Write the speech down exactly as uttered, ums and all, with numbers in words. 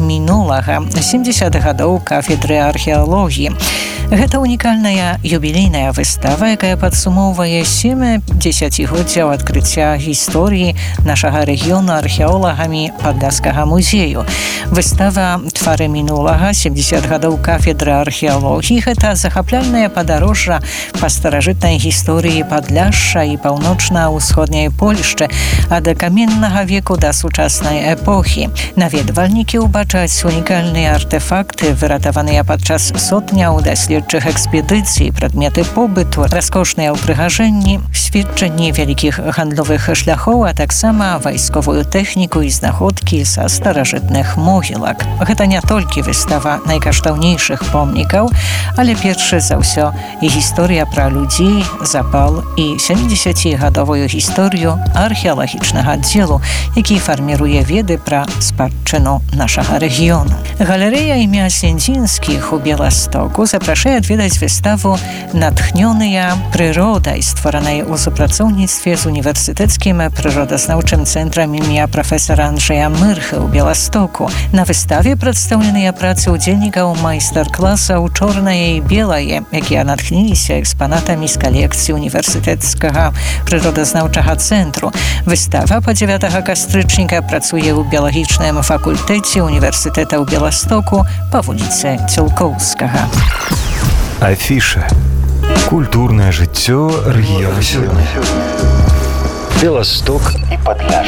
мінулага сямдзесят гадоў кафедры археалогіі. Гэта унікальная юбілейная выстава, якая падсумоўвае сем дзесяцігоддзяў адкрыцця гісторыі нашага рэгіёну археолагамі Падляшскага музею. Выстава «Твары мінулага. сямдзесят гадоў кафедры археалогіі» – гэта захапляльнае падарожжа па старажытнай гісторыі Падляшша і паўночна-ўсходняй Польшчы ад каменнага веку да сучаснай эпохі. Наведвальнікі ўбачаць унікальныя артэфакты, выратаваныя падчас сотняў даследчых экспедыцый, прадметы побыту, раскошныя ўпрыгажэнні, сведчанні вялікіх гандлёвых шляхоў, а таксама вайсковую тэхніку і знаходкі са старажытных могілак. Гэта не толькі выстава найкаштаўнейшых помнікаў, але перш за ўсё і гісторыя пра людзей, запал і сямдзесяцігадовую гісторыю археалагічнага аддзелу, які фарміруе веды пра спадчыну нашага рэгіёну. Галерэя імя Сендзінскіх у Беластоку запрашае адведаць выставу «Натхнёныя прыродай», стваранай у супрацоўніцтве з універсітэцкім прыродазнаўчым цэнтрам імя прафесара Анджэя Мырхы ў Беластоку. На выставе прадстаўленыя працы ўдзельнікаў майстар-класаў «Чорнае і белае», якія натхніліся экспанатамі з калекцыі універсітэцкага прыродазнаўчага цэнтру. Выстава па дзевятага кастрычніка працуе ў біялагічным факультэце універсітэта ў Беластоку па вуліцы Цілкоўскага. Афіша. Культурнае жыццё рэгіёну сёння. Беласток і Падляшша.